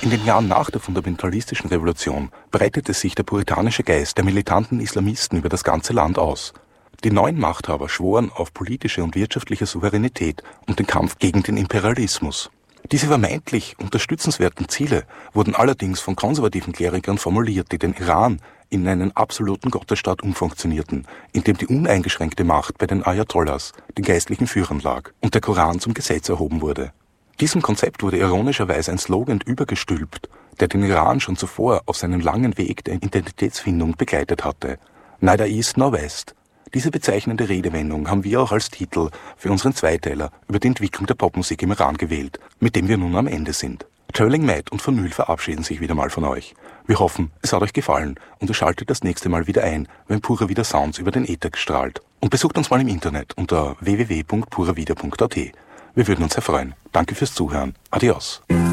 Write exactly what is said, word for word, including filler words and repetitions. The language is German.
In den Jahren nach der fundamentalistischen Revolution breitete sich der puritanische Geist der militanten Islamisten über das ganze Land aus. Die neuen Machthaber schworen auf politische und wirtschaftliche Souveränität und den Kampf gegen den Imperialismus. Diese vermeintlich unterstützenswerten Ziele wurden allerdings von konservativen Klerikern formuliert, die den Iran in einen absoluten Gottesstaat umfunktionierten, in dem die uneingeschränkte Macht bei den Ayatollahs, den geistlichen Führern, lag und der Koran zum Gesetz erhoben wurde. Diesem Konzept wurde ironischerweise ein Slogan übergestülpt, der den Iran schon zuvor auf seinem langen Weg der Identitätsfindung begleitet hatte. Neither East nor West. Diese bezeichnende Redewendung haben wir auch als Titel für unseren Zweiteiler über die Entwicklung der Popmusik im Iran gewählt, mit dem wir nun am Ende sind. Turling Matt und Vinyl verabschieden sich wieder mal von euch. Wir hoffen, es hat euch gefallen und ihr schaltet das nächste Mal wieder ein, wenn Pura Vida Sounds über den Äther strahlt. Und besucht uns mal im Internet unter w w w punkt pura vida punkt a t. Wir würden uns sehr freuen. Danke fürs Zuhören. Adios.